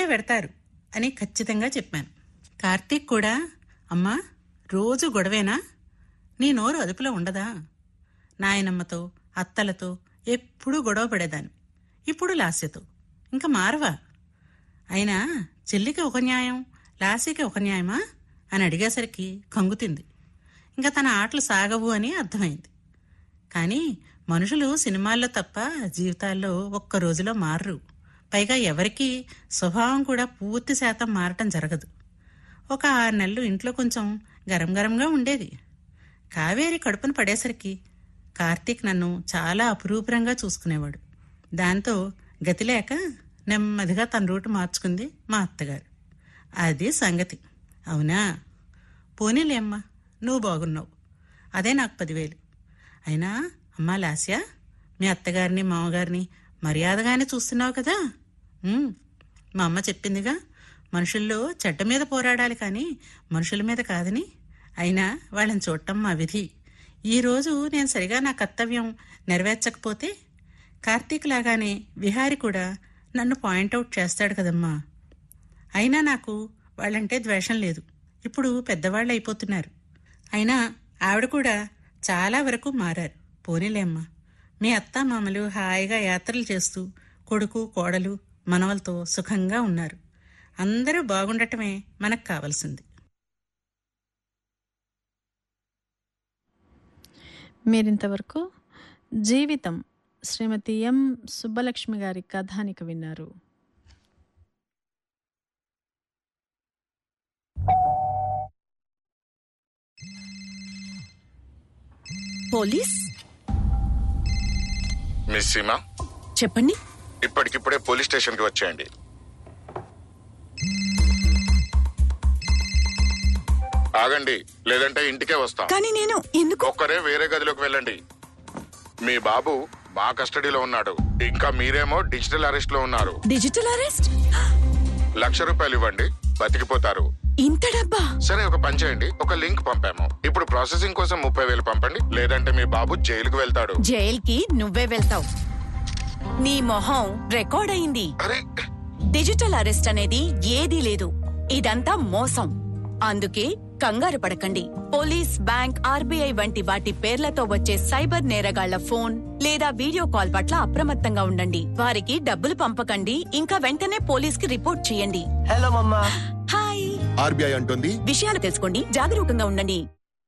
పెడతారు అని ఖచ్చితంగా చెప్పాను. కార్తీక్ కూడా, అమ్మా రోజు గొడవేనా, నీ నోరు అదుపులో ఉండదా? నాయనమ్మతో అత్తలతో ఎప్పుడూ గొడవ పడేదాన్ని, ఇప్పుడు లాస్యతో ఇంకా మారవా? అయినా చెల్లికి ఒక న్యాయం, లాస్యకి ఒక న్యాయమా అని అడిగేసరికి కంగుతింది. ఇంకా తన ఆటలు సాగవు అని అర్థమైంది. కానీ మనుషులు సినిమాల్లో తప్ప జీవితాల్లో ఒక్క రోజులో మారరు. పైగా ఎవరికీ స్వభావం కూడా పూర్తి శాతం మారటం జరగదు. ఒక 6 నెలలు ఇంట్లో కొంచెం గరం గరంగా ఉండేది. కావేరి కడుపును పడేసరికి కార్తీక్ నన్ను చాలా అపురూపరంగా చూసుకునేవాడు. దాంతో గతిలేక నెమ్మదిగా తన రూటు మార్చుకుంది మా అత్తగారు. అది సంగతి. అవునా? పోనీలే అమ్మా, నువ్వు బాగున్నావు, అదే నాకు 10,000. అయినా అమ్మా లాస్య, మీ అత్తగారిని మామగారిని మర్యాదగానే చూస్తున్నావు కదా? మా అమ్మ చెప్పిందిగా, మనుషుల్లో చెడ్డ మీద పోరాడాలి కానీ మనుషుల మీద కాదని. అయినా వాళ్ళని చూడటం మా విధి. ఈరోజు నేను సరిగా నా కర్తవ్యం నెరవేర్చకపోతే కార్తీక్ లాగానే విహారి కూడా నన్ను పాయింట్అవుట్ చేస్తాడు కదమ్మా. అయినా నాకు వాళ్ళంటే ద్వేషం లేదు. ఇప్పుడు పెద్దవాళ్ళు అయిపోతున్నారు. అయినా ఆవిడ కూడా చాలా వరకు మారారు. పోనీలేమ్మా, మీ అత్త మామలు హాయిగా యాత్రలు చేస్తూ కొడుకు కోడలు మనవలతో సుఖంగా ఉన్నారు. అందరూ బాగుండటమే మనకు కావాల్సింది. మీరింతవరకు జీవితం శ్రీమతి ఎం సుబ్బలక్ష్మి గారి కథానిక విన్నారు. పోలీస్ మిస్ సీమా, చెప్పండి. ఇప్పటికిప్పుడే పోలీస్ స్టేషన్ కి వచ్చేయండి. ఆగండి, లేదంటే ఇంటికే వస్తాం. కానీ నేను ఎందుకు? ఒక్కరే వేరే గదిలోకి వెళ్ళండి. మీ బాబు మా కస్టడీలో ఉన్నాడు. ఇంకా మీరేమో డిజిటల్ అరెస్ట్ లో ఉన్నారు. Digital arrest? ₹1,00,000 ఇవ్వండి, బతికిపోతారు. ఇంత డబ్బా? సరే, ఒక పని చేయండి, ఒక లింక్ పంపాము. ఇప్పుడు ప్రాసెసింగ్ కోసం 30,000 పంపండి, లేదంటే మీ బాబు జైలుకు వెళ్తాడు. జైలుకి నువ్వే వెళ్తావు. నీ మొహం రికార్డ్ అయింది. అరే, డిజిటల్ అరెస్ట్ అనేది ఏదీ లేదు. ఇదంతా మోసం. అందుకే కంగారు పడకండి. పోలీస్, బ్యాంక్, ఆర్బీఐ వంటి వాటి పేర్లతో వచ్చే సైబర్ నేరగాళ్ల ఫోన్ లేదా వీడియో కాల్ పట్ల అప్రమత్తంగా ఉండండి. వారికి డబ్బులు పంపకండి. ఇంకా వెంటనే పోలీస్ కి రిపోర్ట్ చేయండి. హలో మమ్మా. హాయ్. ఆర్బీఐ అంటుంది, విషయాలు తెలుసుకోండి, జాగరూకంగా ఉండండి.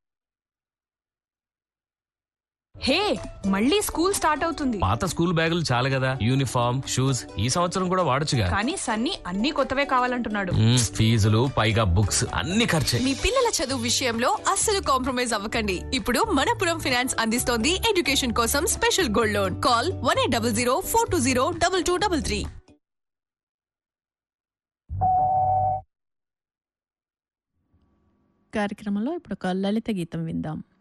హే, మళ్ళీ స్కూల్ స్టార్ట్ అవుతుంది. పాత స్కూల్ బ్యాగులు చాలు కదా, యూనిఫామ్, షూస్ ఈ సంవత్సరం కూడా వాడొచ్చుగా. కానీ సన్నీ అన్ని కొత్తవే కావాలంటున్నాడు. ఫీజులు పైగా బుక్స్ అన్ని ఖర్చే. మీ పిల్లల చదువు విషయంలో అస్సలు కాంప్రమైజ్ అవ్వకండి. ఇప్పుడు మనపురం ఫైనాన్స్ అందిస్తోంది ఎడ్యుకేషన్ కోసం స్పెషల్ గోల్డ్ లోన్. కాల్ 1800-420-2233. కార్యక్రమంలో ఇప్పుడు ఒక లలిత గీతం విందాం.